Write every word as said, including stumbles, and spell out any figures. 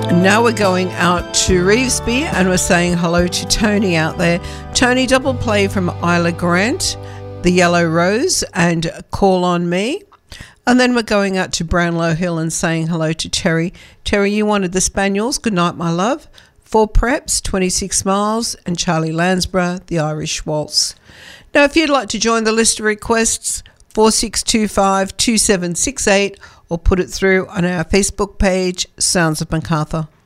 Now we're going out to Revesby and we're saying hello to Tony out there. Tony, double play from Isla Grant, The Yellow Rose and Call on Me. And then we're going out to Brownlow Hill and saying hello to Terry. Terry, you wanted the Spaniels. Good night, my love. Four Preps, twenty-six miles, and Charlie Lansborough, The Irish Waltz. Now, if you'd like to join the list of requests, four six two five, two seven six eight, or put it through on our Facebook page, Sounds of Macarthur.